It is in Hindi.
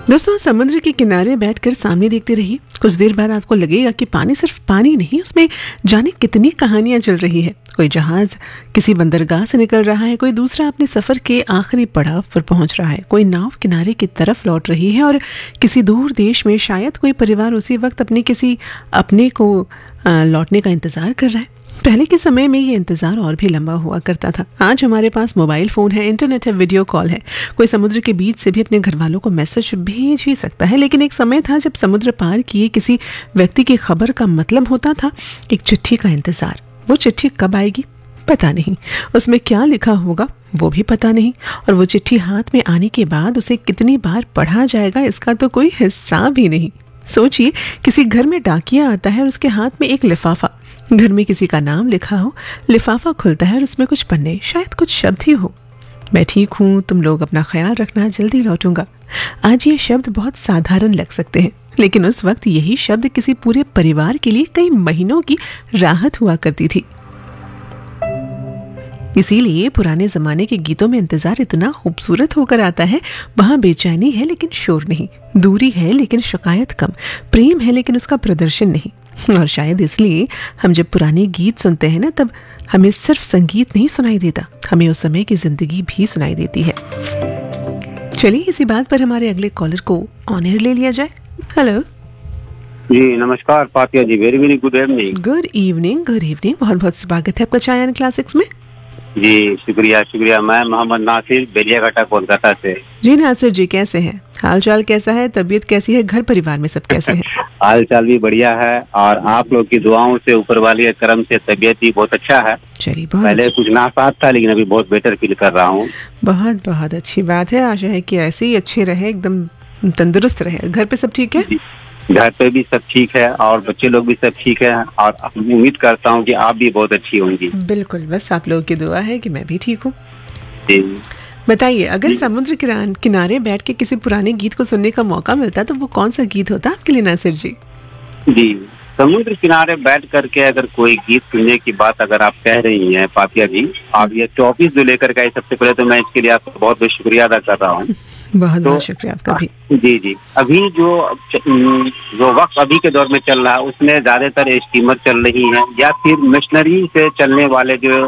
दोस्तों, समुद्र के किनारे बैठकर सामने देखते रहिए। कुछ देर बाद आपको लगेगा कि पानी सिर्फ पानी नहीं, उसमें जाने कितनी कहानियां चल रही है। कोई जहाज किसी बंदरगाह से निकल रहा है, कोई दूसरा अपने सफर के आखिरी पड़ाव पर पहुंच रहा है, कोई नाव किनारे की तरफ लौट रही है और किसी दूर देश में शायद कोई परिवार उसी वक्त अपने किसी अपने को लौटने का इंतजार कर रहा है। पहले के समय में ये इंतज़ार और भी लंबा हुआ करता था। आज हमारे पास मोबाइल फ़ोन है, इंटरनेट है, वीडियो कॉल है। कोई समुद्र के बीच से भी अपने घर वालों को मैसेज भेज ही सकता है। लेकिन एक समय था जब समुद्र पार किए किसी व्यक्ति की खबर का मतलब होता था एक चिट्ठी का इंतज़ार। वो चिट्ठी कब आएगी पता नहीं, उसमें क्या लिखा होगा वो भी पता नहीं, और वो चिट्ठी हाथ में आने के बाद उसे कितनी बार पढ़ा जाएगा इसका तो कोई हिसाब ही नहीं। सोचिए, किसी घर में डाकिया आता है और उसके हाथ में एक लिफाफा, घर में किसी का नाम लिखा हो, लिफाफा खुलता है और उसमें कुछ पन्ने, शायद कुछ शब्द ही हो। मैं ठीक हूँ, तुम लोग अपना ख्याल रखना, जल्दी लौटूंगा। आज ये शब्द बहुत साधारण लग सकते हैं, लेकिन उस वक्त यही शब्द किसी पूरे परिवार के लिए कई महीनों की राहत हुआ करती थी। इसीलिए पुराने जमाने के गीतों में इंतजार इतना खूबसूरत होकर आता है। वहां बेचैनी है लेकिन शोर नहीं, दूरी है लेकिन शिकायत कम, प्रेम है लेकिन उसका प्रदर्शन नहीं। और शायद इसलिए हम जब पुराने गीत सुनते हैं ना, तब हमें सिर्फ संगीत नहीं सुनाई देता, हमें उस समय की जिंदगी भी सुनाई देती है। चलिए इसी बात पर हमारे अगले कॉलर को ऑन एयर ले लिया जाए। हेलो जी, नमस्कार पातिया जी। Very very good evening. Good evening, good evening. बहुत बहुत स्वागत है आपका चाय क्लासिक्स में। जी शुक्रिया शुक्रिया। मैं मोहम्मद नासिर, बेलियाघाटा, कोलकाता से। जी नासिर जी, कैसे हैं? हाल चाल कैसा है? तबीयत कैसी है? घर परिवार में सब कैसे हैं? हाल चाल भी बढ़िया है और आप लोग की दुआओं से, ऊपर वाली के करम से तबीयत भी बहुत अच्छा है। चलिए, बहुत पहले कुछ नासाज था लेकिन अभी बहुत बेटर फील कर रहा हूँ। बहुत बहुत अच्छी बात है। आशा है कि ऐसे ही अच्छे रहे, एकदम तंदुरुस्त रहे। घर पे सब ठीक है? घर पे भी सब ठीक है और बच्चे लोग भी सब ठीक है, और उम्मीद करता हूँ कि आप भी बहुत अच्छी होंगी। बिल्कुल, बस आप लोगों की दुआ है कि मैं भी ठीक हूँ। जी बताइए, अगर समुद्र किनारे बैठ के किसी पुराने गीत को सुनने का मौका मिलता तो वो कौन सा गीत होता आपके लिए नासिर जी? जी, समुद्र किनारे बैठ करके अगर कोई गीत सुनने की बात अगर आप कह रही हैं पातिया जी, आप ये टॉपिक जो लेकर के, सबसे पहले तो मैं इसके लिए आपका बहुत बहुत शुक्रिया अदा कर रहा हूँ। बहुत बहुत शुक्रिया आपका भी। जी जी। अभी जो वक्त अभी के दौर में चल रहा है उसमें ज्यादातर स्टीमर चल रही हैं या फिर मशीनरी से चलने वाले जो